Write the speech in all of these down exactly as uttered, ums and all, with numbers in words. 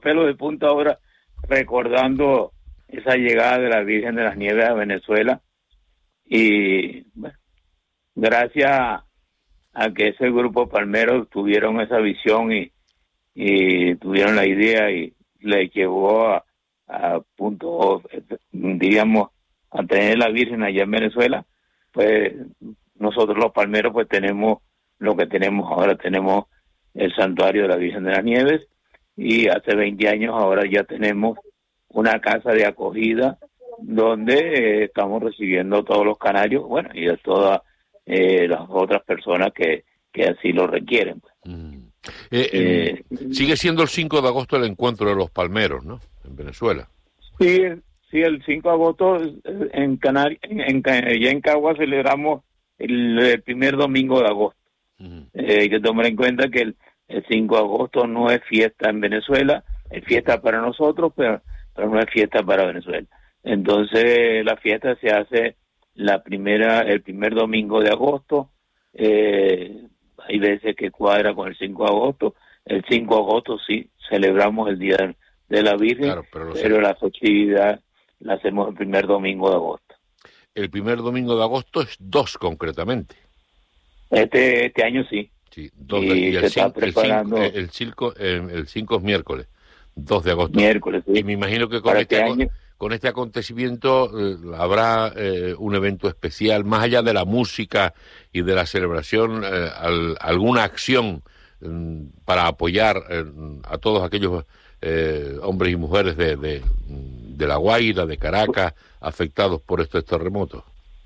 pelos de punta ahora recordando esa llegada de la Virgen de las Nieves a Venezuela y bueno, gracias a que ese grupo palmero tuvieron esa visión y, y tuvieron la idea y le llevó a, a punto, diríamos, a tener la Virgen allá en Venezuela, pues nosotros los palmeros pues tenemos lo que tenemos ahora, tenemos el santuario de la Virgen de las Nieves y hace veinte años ahora ya tenemos una casa de acogida donde eh, estamos recibiendo a todos los canarios, bueno, y a todas eh, las otras personas que, que así lo requieren. Pues. Mm. Eh, eh, sigue siendo el cinco de agosto el encuentro de los palmeros, ¿no? En Venezuela. Sí, sí, el cinco de agosto en Canarias, en, en, ya en Cagua celebramos el, el primer domingo de agosto. Uh-huh. Eh, hay que tomar en cuenta que el, el cinco de agosto no es fiesta en Venezuela, es fiesta para nosotros, pero, pero no es fiesta para Venezuela. Entonces la fiesta se hace la primera, el primer domingo de agosto. Eh, hay veces que cuadra con el cinco de agosto. El cinco de agosto sí celebramos el Día de la Virgen, claro, pero, pero la festividad la hacemos el primer domingo de agosto. El primer domingo de agosto es dos concretamente. Este este año sí. Sí, dos de, y, y el cinco el cinco el cinco es miércoles, dos de agosto. Miércoles, sí. Y me imagino que con este, este año con este acontecimiento eh, habrá eh, un evento especial, más allá de la música y de la celebración, eh, al, alguna acción eh, para apoyar eh, a todos aquellos eh, hombres y mujeres de, de, de La Guaira, de Caracas, afectados por estos terremotos.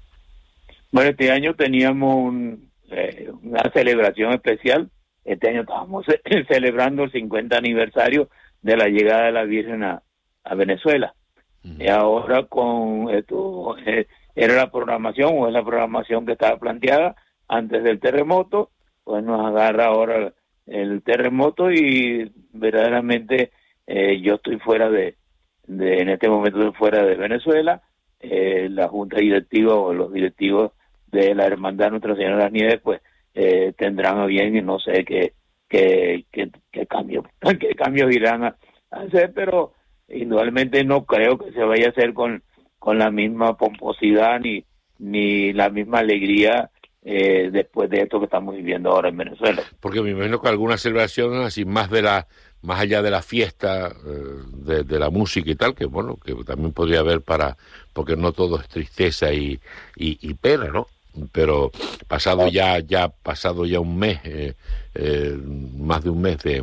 Bueno, este año teníamos un, eh, una celebración especial. Este año estábamos celebrando el cincuenta aniversario de la llegada de la Virgen a, a Venezuela. Y ahora con esto eh, era la programación o es la programación que estaba planteada antes del terremoto, pues nos agarra ahora el terremoto y verdaderamente eh, yo estoy fuera de, de en este momento estoy fuera de Venezuela. Eh, la junta directiva o los directivos de la Hermandad Nuestra Señora de las Nieves pues eh, tendrán a bien y no sé qué qué qué, qué cambios qué cambios irán a hacer, pero indudablemente no creo que se vaya a hacer con, con la misma pomposidad ni, ni la misma alegría eh, después de esto que estamos viviendo ahora en Venezuela. Porque me imagino que alguna celebración así más de la más allá de la fiesta, eh, de, de la música y tal, que bueno, que también podría haber para, porque no todo es tristeza y, y, y pena, ¿no? Pero pasado ya, ya pasado ya un mes, eh, eh, más de un mes de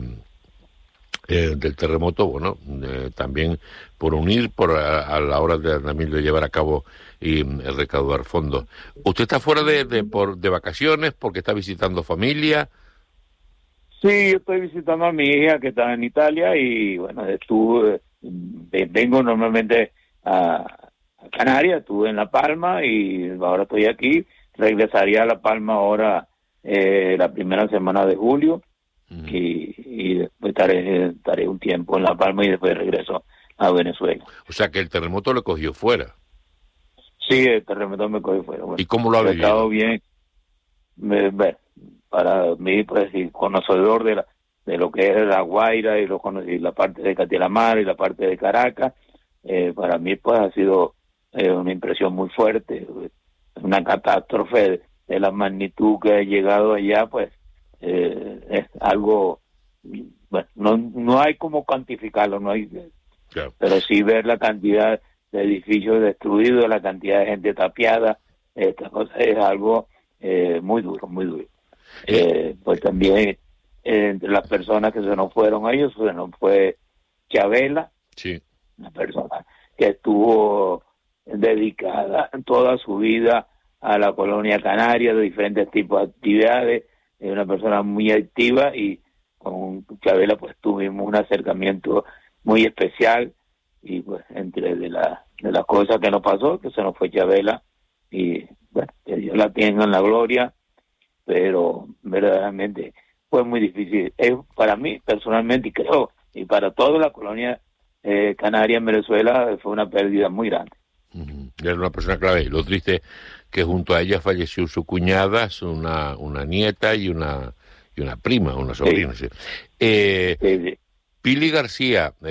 Eh, del terremoto, bueno, eh, también por unir, por a, a la hora de, también de llevar a cabo y eh, recaudar fondos. ¿Usted está fuera de, de, por, de vacaciones porque está visitando familia? Sí, yo estoy visitando a mi hija que está en Italia y bueno, estuve, vengo normalmente a, a Canarias, estuve en La Palma y ahora estoy aquí, regresaría a La Palma ahora eh, la primera semana de julio. Y, y después estaré, estaré un tiempo en La Palma y después regreso a Venezuela. O sea que el terremoto le cogió fuera. Sí, el terremoto me cogió fuera. Bueno, ¿y cómo lo ha vivido? He estado bien. Me, bueno, para mí, pues, conocedor de la, de lo que es La Guaira y, lo, y la parte de Catilamar y la parte de Caracas, eh, para mí, pues, ha sido eh, una impresión muy fuerte. Una catástrofe de, de la magnitud que ha llegado allá, pues, Eh, es algo, bueno, no no hay como cuantificarlo, no hay, claro. Pero sí ver la cantidad de edificios destruidos, la cantidad de gente tapiada, esta cosa es algo eh, muy duro, muy duro. Eh, pues también eh, entre las personas que se nos fueron a ellos, se nos fue Chabela, sí. Una persona que estuvo dedicada toda su vida a la colonia canaria, de diferentes tipos de actividades. Es una persona muy activa y con Chabela pues tuvimos un acercamiento muy especial y pues entre de, la, de las cosas que nos pasó, que se nos fue Chabela y bueno, que Dios la tenga en la gloria, pero verdaderamente fue muy difícil. Es para mí personalmente y creo, y para toda la colonia eh, canaria en Venezuela fue una pérdida muy grande. Uh-huh. Era una persona clave. Lo triste que junto a ella falleció su cuñada, una una nieta y una y una prima, una sobrina. Sí. Sí. Eh, sí, sí. Pili García,